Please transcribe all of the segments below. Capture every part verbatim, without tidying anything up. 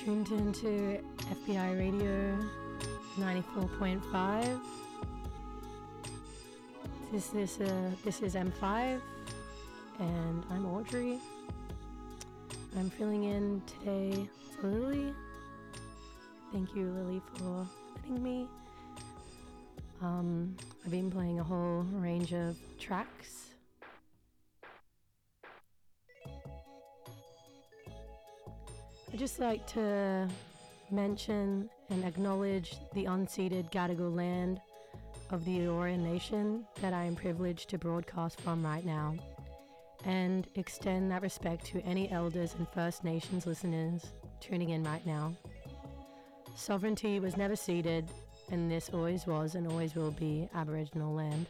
tuned into F B I Radio ninety-four point five. This, this, uh, this is M five, and I'm Audrey. I'm filling in today for Lily. Thank you, Lily, for letting me. Um, I've been playing a whole range of tracks. I'd just like to mention and acknowledge the unceded Gadigal land of the Eora Nation that I am privileged to broadcast from right now, and extend that respect to any elders and First Nations listeners tuning in right now. Sovereignty was never ceded, and this always was and always will be Aboriginal land.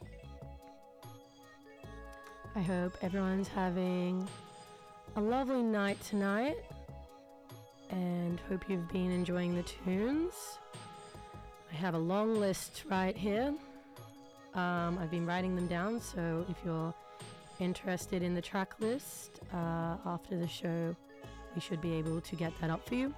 I hope everyone's having a lovely night tonight, and hope you've been enjoying the tunes. I have a long list right here. Um, I've been writing them down, so if you're interested in the track list, uh, after the show, we should be able to get that up for you.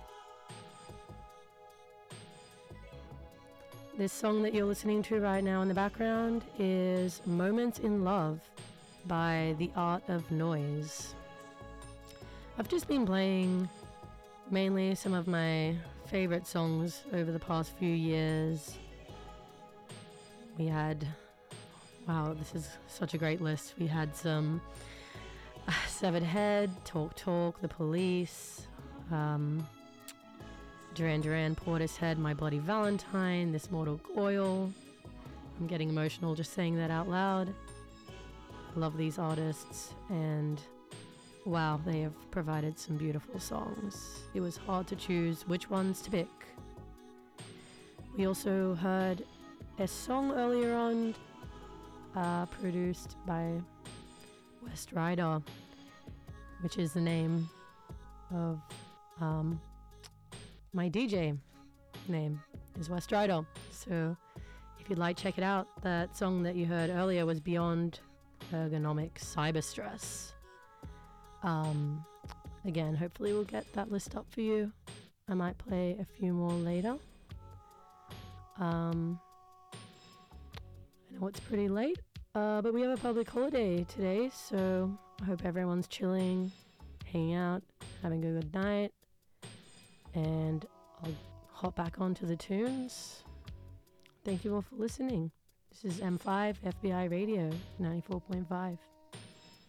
This song that you're listening to right now in the background is Moments in Love by The Art of Noise. I've just been playing mainly some of my favorite songs over the past few years. We had, wow, this is such a great list. We had some uh, Severed Head, Talk Talk, The Police, um, Duran Duran, Portishead, My Bloody Valentine, This Mortal Coil. I'm getting emotional just saying that out loud. I love these artists, and wow, they have provided some beautiful songs. It was hard to choose which ones to pick. We also heard a song earlier on uh, produced by West Rider, which is the name of um, my D J name is West Rider. So if you'd like, check it out. That song that you heard earlier was Beyond Ergonomic Cyber Stress. Um, again, hopefully we'll get that list up for you. I might play a few more later. Um, I know it's pretty late, uh, but we have a public holiday today, so I hope everyone's chilling, hanging out, having a good night, and I'll hop back onto the tunes. Thank you all for listening. This is M five F B I Radio ninety-four point five.